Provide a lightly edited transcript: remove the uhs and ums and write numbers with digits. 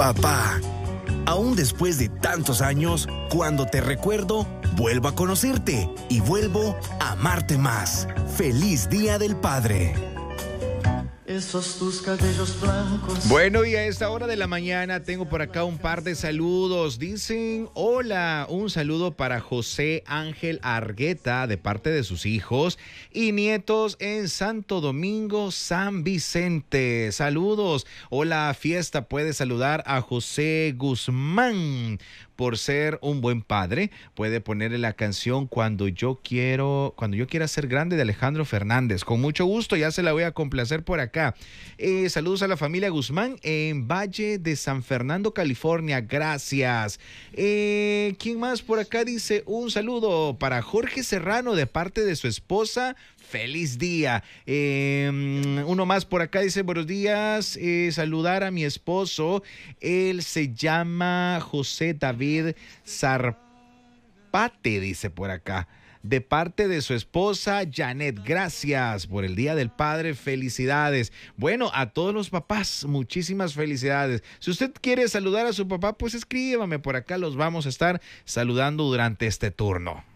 Papá. Aún después de tantos años, cuando te recuerdo, vuelvo a conocerte y vuelvo a amarte más. ¡Feliz Día del Padre! Esos tus cabellos blancos. Bueno, y a esta hora de la mañana tengo por acá un par de saludos. Dicen, hola, un saludo para José Ángel Argueta de parte de sus hijos y nietos en Santo Domingo, San Vicente. Saludos. Hola, fiesta, puede saludar a José Guzmán. Por ser un buen padre, puede ponerle la canción Cuando yo quiera ser grande de Alejandro Fernández. Con mucho gusto, ya se la voy a complacer por acá. Saludos a la familia Guzmán en Valle de San Fernando, California. Gracias. ¿Quién más por acá dice? Un saludo para Jorge Serrano de parte de su esposa. ¡Feliz día! Uno más por acá dice, buenos días, saludar a mi esposo. Él se llama José David Zarpate, dice por acá. De parte de su esposa Janet, gracias por el Día del Padre, felicidades. Bueno, a todos los papás, muchísimas felicidades. Si usted quiere saludar a su papá, pues escríbame por acá, los vamos a estar saludando durante este turno.